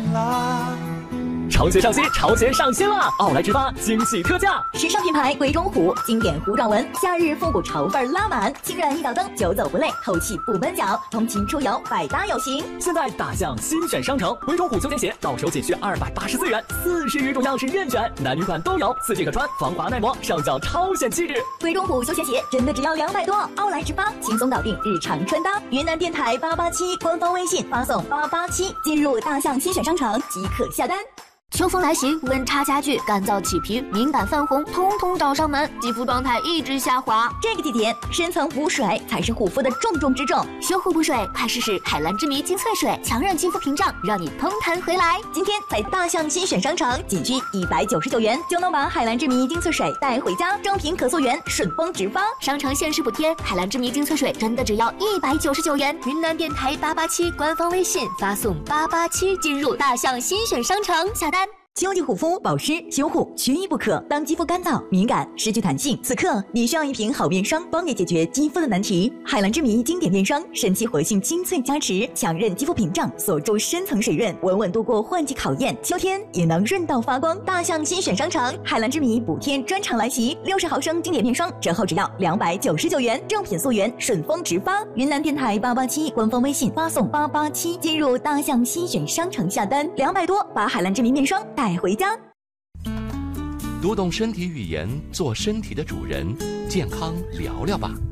啦。 潮鞋上新，潮鞋上新啦！奥莱之发惊喜特价， 时尚品牌鬼冢虎经典糊状纹，夏日复古潮范拉满，清软一脚蹬，久走不累，透气不闷脚，通勤出游百搭有型。 现在大象新选商城，鬼冢虎休闲鞋到手仅需284元，40余种样式任选，男女款都有，4季可穿，防滑耐磨，上脚超显气质。 鬼冢虎休闲鞋真的只要200多，奥莱之发轻松搞定日常穿搭。云南电台887官方微信发送887，进入大象新选商城即可下单。 秋风来袭，温差加剧，干燥起皮、敏感泛红，通通找上门，肌肤状态一直下滑。 这个季节，深层补水才是护肤的重中之重。 修护补水，快试试海蓝之谜精粹水，强韧肌肤屏障，让你嘭弹回来。 今天在大象新选商城，仅需199元就能把海蓝之谜精粹水带回家，正品可溯源，顺丰直发。 商城限时补贴，海蓝之谜精粹水真的只要199元。云南电台887官方微信发送887，进入大象新选商城下单。 秋季护肤保湿修护缺一不可。当肌肤干燥、敏感、失去弹性，此刻你需要一瓶好面霜，帮你解决肌肤的难题。海蓝之谜经典面霜，神奇活性精粹加持，强韧肌肤屏障，锁住深层水润，稳稳度过换季考验。秋天也能润到发光。大象新选商城，海蓝之谜补贴专场来袭，60毫升经典面霜折后只要299元，正品溯源，顺丰直发。云南电台887官方微信发送887，进入大象新选商城下单，200多把海蓝之谜面霜带回家。 读懂身体语言，做身体的主人，健康聊聊吧。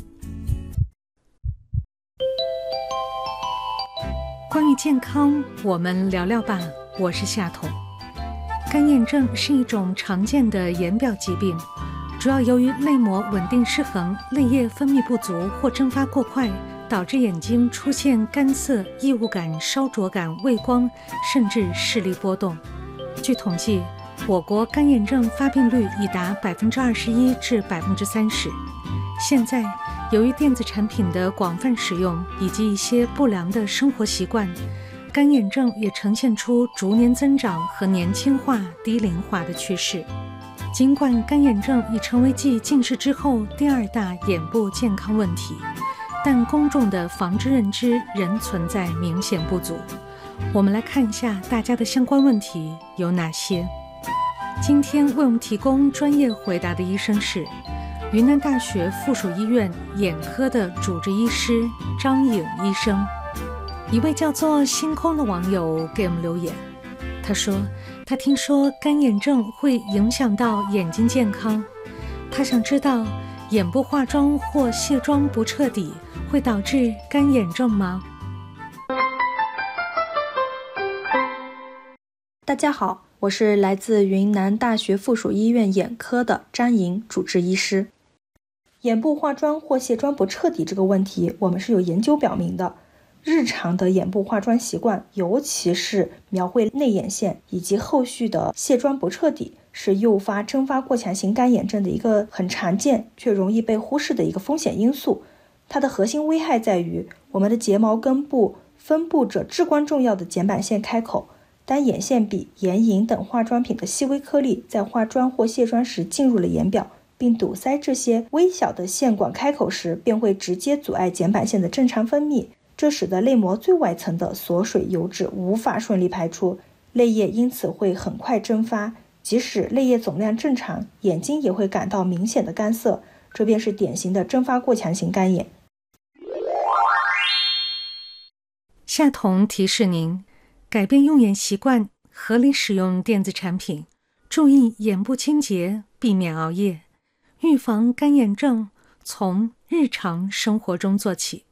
关于健康，我们聊聊吧。我是夏彤。干眼症是一种常见的眼表疾病，主要由于泪膜稳定失衡、泪液分泌不足或蒸发过快，导致眼睛出现干涩、异物感、烧灼感、畏光，甚至视力波动。据统计，我国干眼症发病率已达21%至30%。现在，由于电子产品的广泛使用以及一些不良的生活习惯，干眼症也呈现出逐年增长和年轻化、低龄化的趋势。尽管干眼症已成为继近视之后第2大眼部健康问题，但公众的防治认知仍存在明显不足。我们来看一下大家的相关问题有哪些。今天为我们提供专业回答的医生是云南大学附属医院眼科的主治医师张颖医生。一位叫做星空的网友给我们留言，他说他听说干眼症会影响到眼睛健康，他想知道眼部化妆或卸妆不彻底会导致干眼症吗？ 大家好，我是来自云南大学附属医院眼科的张颖主治医师。眼部化妆或卸妆不彻底这个问题，我们是有研究表明的。日常的眼部化妆习惯，尤其是描绘内眼线以及后续的卸妆不彻底，是诱发蒸发过强型干眼症的一个很常见却容易被忽视的一个风险因素。它的核心危害在于我们的睫毛根部分布着至关重要的睑板腺开口，当眼线笔、眼影等化妆品的细微颗粒在化妆或卸妆时进入了眼表，并堵塞这些微小的线管开口时，便会直接阻碍睑板腺的正常分泌，这使得泪膜最外层的锁水油脂无法顺利排出，泪液因此会很快蒸发，即使泪液总量正常，眼睛也会感到明显的干涩，这便是典型的蒸发过强型干眼。 夏彤提示您，改变用眼习惯，合理使用电子产品，注意眼部清洁，避免熬夜，预防干眼症，从日常生活中做起。